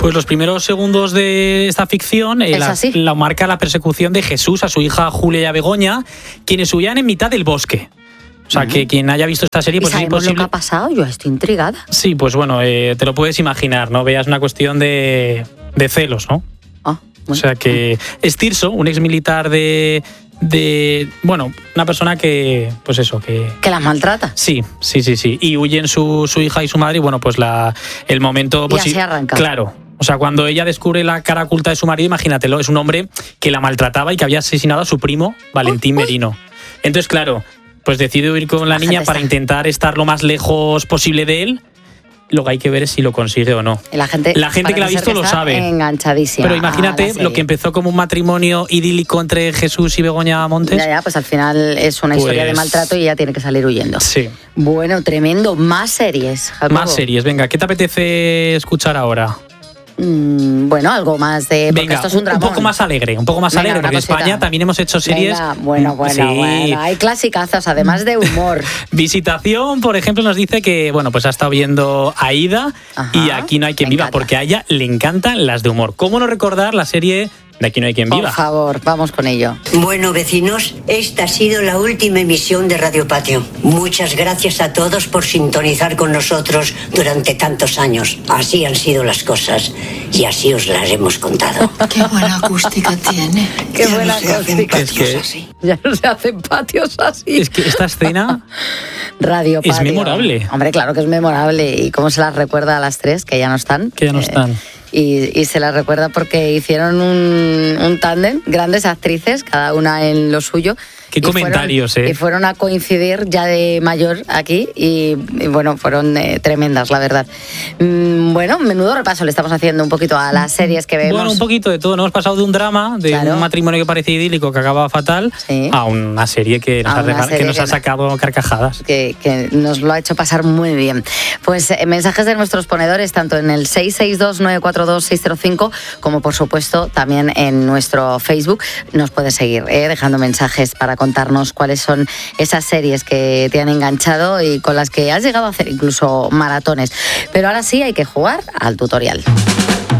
Pues los primeros segundos de esta ficción la marca la persecución de Jesús a su hija Julia y a Begoña, quienes huían en mitad del bosque. O sea, que quien haya visto esta serie, pues es imposible. ¿Lo que ha pasado? Yo estoy intrigada. Sí, pues bueno, te lo puedes imaginar, ¿no? Veas una cuestión de celos, ¿no? Bueno. O sea que es Tirso, un exmilitar una persona que, pues eso, que las maltrata. Sí. Y huyen su hija y su madre y bueno, pues el momento... Pues, y así arranca. Claro. O sea, cuando ella descubre la cara oculta de su marido, imagínatelo, es un hombre que la maltrataba y que había asesinado a su primo, Valentín Merino. Entonces, claro, pues decide huir con la niña para intentar estar lo más lejos posible de él. Lo que hay que ver es si lo consigue o no. La gente que la ha visto lo sabe. Enganchadísima. Pero imagínate lo que empezó como un matrimonio idílico entre Jesús y Begoña Montes. Ya, pues al final es una historia de maltrato y ella tiene que salir huyendo. Sí. Bueno, tremendo. Más series, Jacobo. Más series. Venga, ¿qué te apetece escuchar ahora? Bueno, algo más de... Porque venga, esto es un dramón. Un poco más alegre, porque en España también hemos hecho series... Venga, bueno, hay clasicazos, además de humor. Visitación, por ejemplo, nos dice que, bueno, pues ha estado viendo Aída y Aquí no hay quien viva, porque a ella le encantan las de humor. ¿Cómo no recordar la serie de Aquí no hay quien viva? Por favor, vamos con ello. Bueno, vecinos, esta ha sido la última emisión de Radio Patio. Muchas gracias a todos por sintonizar con nosotros durante tantos años. Así han sido las cosas y así os las hemos contado. Qué buena acústica tiene. Qué buena acústica. Ya no se hacen patios así. Es que esta escena... Radio Patio. Es memorable. Hombre, claro que es memorable. ¿Y cómo se las recuerda a las tres, que ya no están? Que ya no están. Y se las recuerda porque hicieron un tándem, grandes actrices, cada una en lo suyo. Qué comentarios, Y fueron a coincidir ya de mayor aquí y bueno, fueron tremendas, la verdad. Bueno, menudo repaso le estamos haciendo un poquito a las series que vemos. Bueno, un poquito de todo. Nos hemos pasado de un drama, de un matrimonio que parecía idílico, que acababa fatal, a una serie que nos ha sacado carcajadas. Que nos lo ha hecho pasar muy bien. Pues mensajes de nuestros ponedores, tanto en el 662-942-605, como por supuesto también en nuestro Facebook. Nos puedes seguir dejando mensajes para contarnos cuáles son esas series que te han enganchado y con las que has llegado a hacer incluso maratones. Pero ahora sí hay que jugar al tutorial.